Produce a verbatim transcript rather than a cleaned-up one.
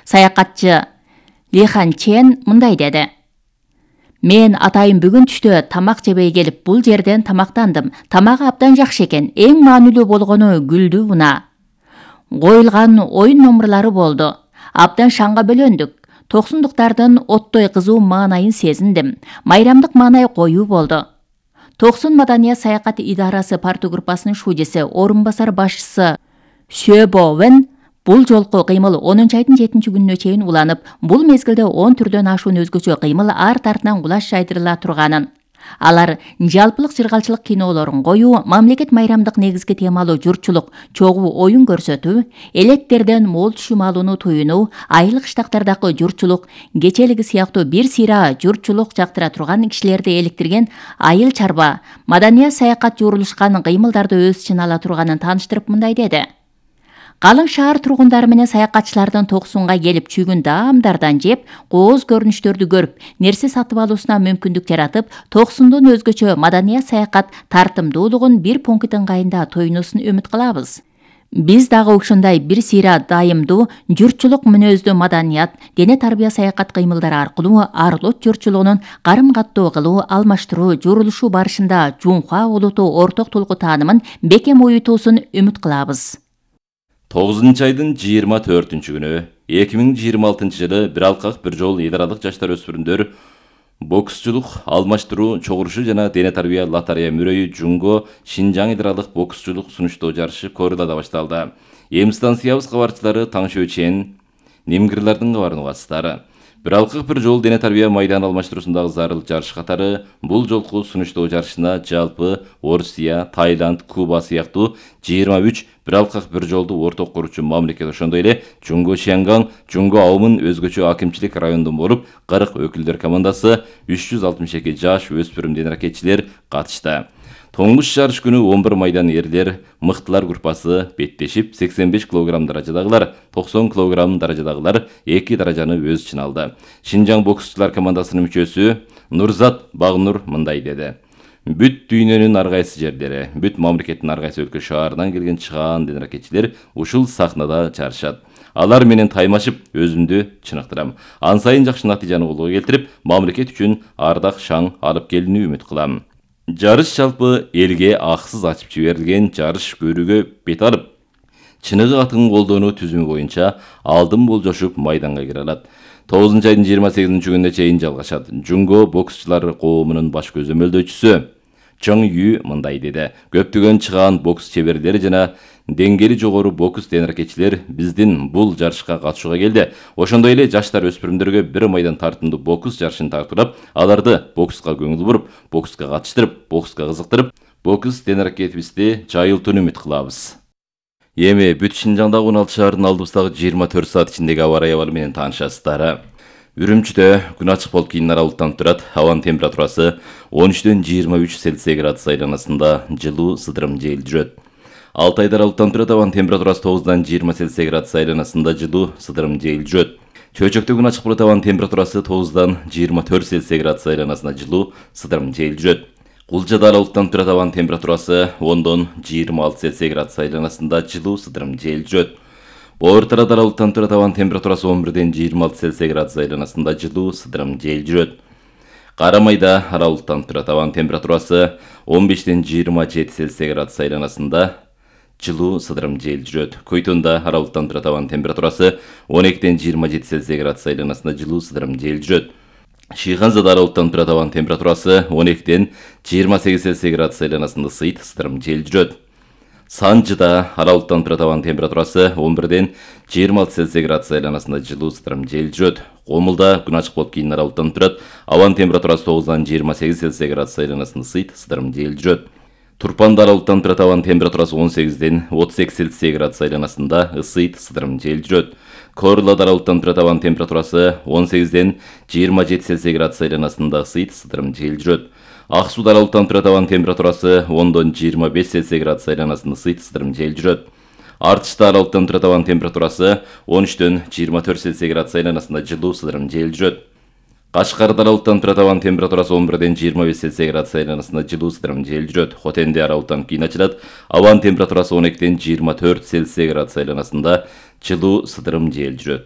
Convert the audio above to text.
Саякатчы Ли Хан Чен мындай деди. Мен атайым бүгүн түштө тамак жебей келип бул жерден тамактандым. Тамагы абдан жакшы экен. Эң маанилүү болгону гүлдүү уна. Коюлган оюн номурлары болду. Абдан шаңга бөлөндүк. Токсундуктардын оттой кызуу маанайын сезиндим. Майрамдык маанай коюу болду. Токсун Маданият саякат идарасы парту группасынын шудеси, орун басар башчысы Шөбо Вен бул жолку кыймыл онунчу айдын жетинчи күнүнө чейин уланып, бул мезгилде он түрдөн ашуун өзгөчө кыймыл арт артынан кулаш жайдырыла турганын. Алар жалпылык жыргалчылык кинолорун коюу, мамлекет майрамдык негизги темалуу журтчулук, чогуу оюн көрсөтүү, электерден мол түшүм алууну туюнуу, айыл кыштактардагы журтчулук, кечелиги сыяктуу бир сыйра журтчулук жактыра турган кишилерди эликтирген айыл чарба, маданият саякат журулушкан кыймылдарды өз ичине ала турганын тааныштырып мындай деди. Калың шаар тургундары менен саякатчылардын Токсунга келип чүйгүн даамдардан жеп, кооз көрүнүштөрдү көрүп, нерсе сатып алуусуна мүмкүндүк жаратып, Токсундун өзгөчө маданият саякат тартымдуулугун бир пункт ыңгайында тоюнуусун үмүт кылабыз. Биз дагы ушундай бир сыйра дайымдуу, журтчулук мүнөздүү маданият, дене тарбия саякат кыймылдары аркылуу арлот журтчулугунун карым-каттоо кылуу, алмаштыруу, журулушуу барышында жунхуа улуту орток тулгу таанымын бекем уютуусун үмүт кылабыз. тогузунчу айдын жыйырма төртүнчү күнү эки миң жыйырма алтынчы жылы бир алкак бир жол идаралык жаштар өспүрүмдөр боксчулук, алмаштыруу, чогулушу жана дене тарбия лотерея мүрөйү Жунго Шинжаң идаралык боксчулук сунуштоо жарышы Кордада башталды. Эми станциябыз кабарчылары Таңшө Чен, Нимгирлардын кабарын угасыздар. Бир алкак бир жол дене тарбия майдан алмаштыруусундагы зарыл жарыш катары бул жолку сунуштоо жарышына жалпы Орусия, Таиланд, Куба сыяктуу жыйырма үч бир алкак бир жолду орток куручу мамлекет, ошондой эле Жунго Шианган, Жунго Аумун өзгөчө акимчилик райондон болуп, кырк өкүлдөр командасы үч жүз алтымыш эки жаш өспүрүм дене аракетчилер катышты. Тоңуш жарыш күнү он бир майдан эрлер, мыктылар группасы беттешип, сексен беш килограмм даражадагылар, токсон килограмм даражадагылар эки даражаны өз ичине алды. Шинжаң боксчулар командасынын мүчөсү Нурзат Багнур мындай деди. Бүт дүйнөнүн ар кайсы жерлери, бүт мамлекеттин ар кайсы өлкө шаарынан келген чыгаан дене аракетчилер ушул сахнада жарышат. Алар менен таймашып, өзүмдү чыныктырам. Ан сайын жакшы натыйжаны колго келтирип, мамлекет үчүн ардак шаң алып келүүнү үмүт кылам. Жарыш жалпы элге аксыз ачып жиберилген жарыш көрүүгө бет алып, чыныгы атын колдонуу түзүмү боюнча алдын болжошуп майданга кире алат. тогузунчу айдын жыйырма сегизинчи күнүнө чейин жалгашат. Жунго боксчулар коомунун баш көзөмөлдөөчүсү Чоң Ю мындай деди. Көптөгөн чыгаан бокс чеберлери жана деңгээли жогору бокс дене аракетчилер биздин бул жарышка катышууга келди. Ошондой эле жаштар өспүрүмдөргө бир майдан тартымдуу бокс жарышын тартуулап, аларды бокска көңүл буруп, бокска катыштырып, бокска кызыктырып, бокс дене аракетибизди жайылтууну үмүт кылабыз. Эми бүт Шинжаңдагы он алты шаардын алдыбыздагы жыйырма төрт саат ичиндеги аба ырайы абалы менен таанышасыздар. Үрүмчүдө күн ачык болуп кийин аралыктан турат. Абанын температурасы он үчтөн жыйырма үч Цельсий градус айланасында жылуу сыдырым жел жүрөт. Алтайда аралыктан турат. Абанын температурасы тогуздан жыйырма Цельсий градус айланасында жылуу сыдырым жел жүрөт. Чөйчөктө күн ачык болот. Абанын температурасы тогуздан жыйырма төрт Цельсий градус айланасында жылуу сыдырым жел жүрөт. Кулжада аралыктан турат. Абанын температурасы ондон жыйырма алты Цельсий градус айланасында жылуу сыдырым жел жүрөт. Боортарада аралыктан турат. Абанын температурасы он бирден жыйырма алты Цельсий градус айланасында жылуу сыдырым жел жүрөт. Карамайда аралыктан турат. Абанын температурасы он бештен жыйырма жети Цельсий градус айланасында жылуу сыдырым жел жүрөт. Көйтөндө аралыктан турат. Абанын температурасы он экиден жыйырма жети Цельсий градус айланасында жылуу сыдырым жел жүрөт. Шыйханзада аралыктан турат. Абанын температурасы он экиден жыйырма сегиз Цельсий градус айланасында сыйт сыдырым жел жүрөт. Санжыда аралыктан турат. Абанын температурасы он бирден жыйырма алты Цельсий градус айланасында жылуу сыдырым жел жүрөт. Комулда күн ачык болуп кийин аралыктан турат. Абанын температурасы тогуздан жыйырма сегиз Цельсий градус айланасында сыйт сыдырым жел жүрөт. Турпанда аралыктан турат. Абанын температурасы он сегизден отуз эки Цельсий градус айланасында ысыйт сыдырым жел жүрөт. Корлада аралыктан турат. Абанын температурасы он сегизден жыйырма жети Цельсий градус айланасында ысыйт сыдырым жел жүрөт. Ак сууда аралыктан турат. Абанын температурасы ондон жыйырма беш Цельсий градус айланасында ысыйт сыдырым жел жүрөт. Артышта аралыктан турат. Абанын температурасы он үчтөн жыйырма төрт Цельсий градус айланасында жылуу сыдырым жел жүрөт. Кашкарда аралыктан турат. Абанын температурасы он бирден жыйырма беш Цельсий градус айланасында жылуу сыдырым жел жүрөт. Хотенде аралыктан кийин ачылат. Абанын температурасы он экиден жыйырма төрт Цельсий градус айланасында жылуу сыдырым жел жүрөт.